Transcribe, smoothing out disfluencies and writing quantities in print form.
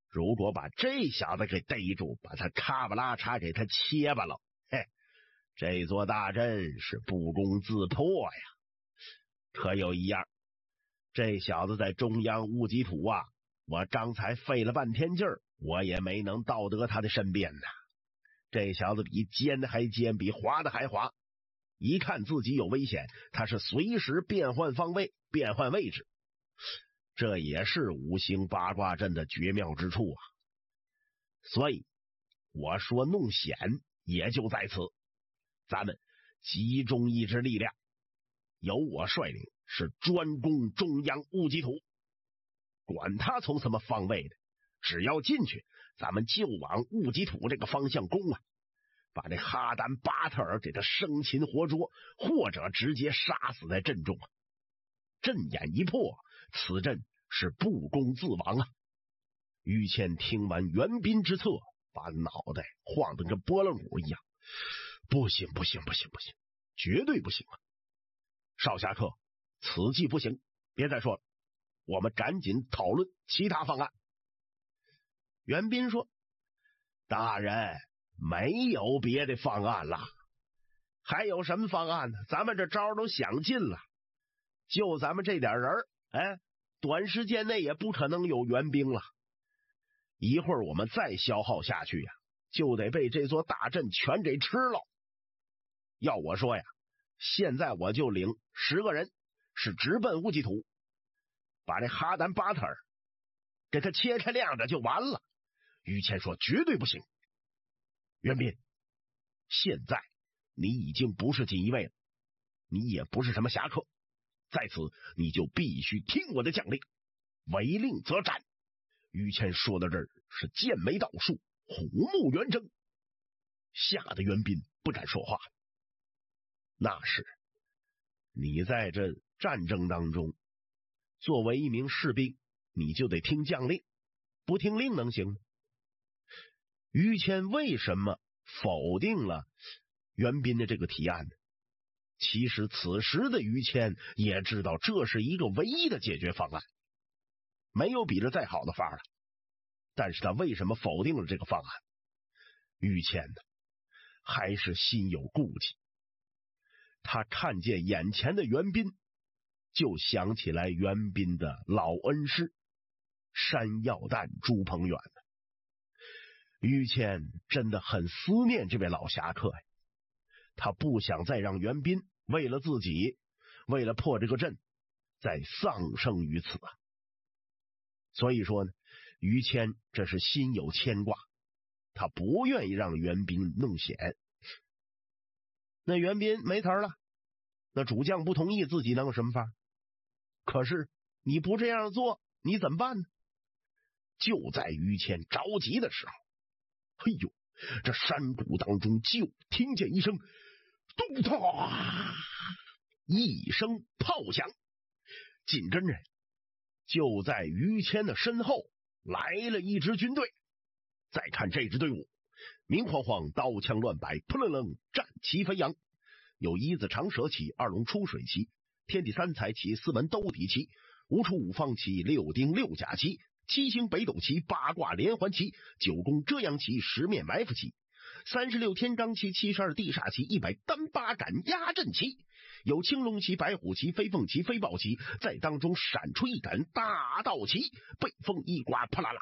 如果把这小子给逮住，把他咔吧啦嚓给他切吧了，嘿，这座大阵是不攻自破呀。可有一样，这小子在中央戊己土啊，我刚才费了半天劲儿，我也没能到得他的身边呐。这小子比尖的还尖，比滑的还滑，一看自己有危险，他是随时变换方位，变换位置。这也是五行八卦阵的绝妙之处啊！所以我说弄险也就在此，咱们集中一支力量，由我率领，是专攻中央戊己土，管他从什么方位的，只要进去，咱们就往戊己土这个方向攻啊！把这哈丹巴特尔给他生擒活捉，或者直接杀死在阵中啊！阵眼一破，此阵是不攻自亡啊！于谦听完袁彬之策，把脑袋晃得跟拨浪鼓一样。不行，绝对不行啊！少侠客，此计不行，别再说了，我们赶紧讨论其他方案。袁彬说：大人，没有别的方案了。还有什么方案呢？咱们这招都想尽了，就咱们这点人，短时间内也不可能有援兵了。一会儿我们再消耗下去呀，就得被这座大阵全给吃了。要我说呀，现在我就领10个人，是直奔戊己土，把这哈丹巴特尔给他切开晾着就完了。于谦说：绝对不行。袁彬，现在你已经不是锦衣卫了，你也不是什么侠客，在此你就必须听我的将令，违令则斩。于谦说到这儿是剑眉倒竖，虎目圆睁，吓得袁彬不敢说话。那是你在这战争当中，作为一名士兵，你就得听将令，不听令能行吗？于谦为什么否定了袁彬的这个提案呢？其实此时的于谦也知道这是一个唯一的解决方案，没有比这再好的法了。但是他为什么否定了这个方案？于谦呢，还是心有顾忌。他看见眼前的袁彬，就想起来袁彬的老恩师山药蛋朱鹏远了。于谦真的很思念这位老侠客呀，他不想再让袁彬为了自己，为了破这个阵，再丧生于此啊。所以说呢，于谦这是心有牵挂，他不愿意让袁彬弄险。那袁彬没词了，那主将不同意，自己能有什么法？可是你不这样做，你怎么办呢？就在于谦着急的时候，嘿呦，这山谷当中就听见一声咚嗒一声炮响，紧跟着就在于谦的身后来了一支军队。再看这支队伍，明晃晃，刀枪乱摆，扑棱棱，战旗飞扬。有一字长蛇旗，二龙出水旗，天地三才旗，四门兜底旗，五出五方旗，六丁六甲旗，七星北斗旗，八卦连环旗，九宫遮阳旗，十面埋伏旗，36天罡旗，72地煞旗，100单八杆压阵旗，有青龙旗、白虎旗、飞凤旗、飞豹旗，在当中闪出一杆大道旗，北风一刮，啪啦啦，